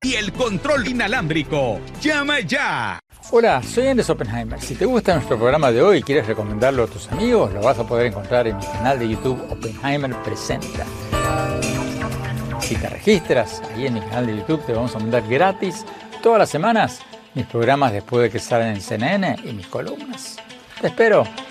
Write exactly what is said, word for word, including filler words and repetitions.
y el control inalámbrico. ¡Llama ya! Hola, soy Andrés Oppenheimer. Si te gusta nuestro programa de hoy y quieres recomendarlo a tus amigos, lo vas a poder encontrar en mi canal de YouTube Oppenheimer Presenta. Si te registras ahí en mi canal de YouTube, te vamos a mandar gratis todas las semanas mis programas después de que salen en C N N y mis columnas. Te espero.